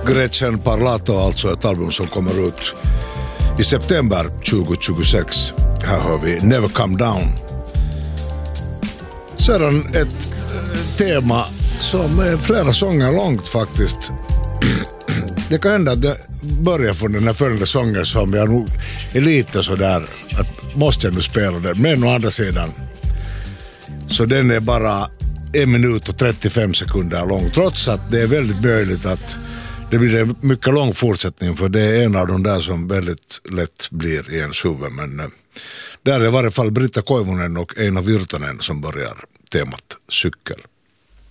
Gretchen Parlato, alltså ett album som kommer ut i september 2026. Här har vi Never Come Down. Sedan ett tema som är flera sånger långt faktiskt. Det kan hända att det börjar från den här följande sången som jag nog är lite sådär att måste jag nu spela den, men å andra sidan så den är bara 1 minut och 35 sekunder lång, trots att det är väldigt möjligt att det blir en mycket lång fortsättning, för det är en av de där som väldigt lätt blir i ens huvud. Men där är i varje fall Britta Koivunen och Eino Virtanen som börjar temat cykel.